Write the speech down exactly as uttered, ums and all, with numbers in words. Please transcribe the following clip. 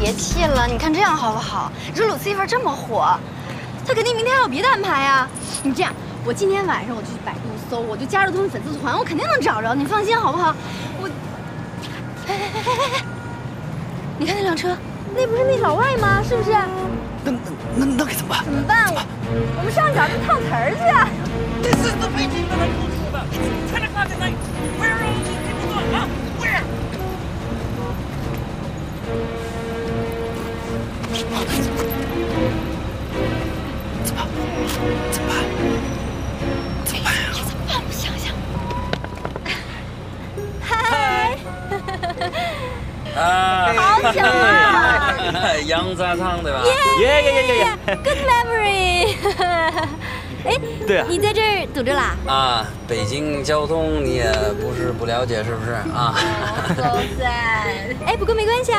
别气了，你看这样好不好？这鲁 Lucifer 这么火，他肯定明天还有别的安排呀。你这样，我今天晚上我就去百度搜，我就加入他们粉丝团，我肯定能找着，你放心好不好？我，哎哎哎哎哎，你看那辆车，那不是那老外吗？是不是？ 那那那那该怎么办？ 怎么办？我们上脚去套词儿去啊！ This is the Beijing that I told you about. It's ten o'clock at night. Where are all these people going? Huh? Where? 怎么办？怎么办？怎么办呀？ 怎么办？我想想。嗨。 啊， 好久啊！ 羊杂汤对吧？ 耶耶耶耶耶 Good memory。哎， 对啊， 你在这儿堵着啦？ 啊，北京交通你也不是不了解，是不是啊？ So sad。哎，不过没关系啊。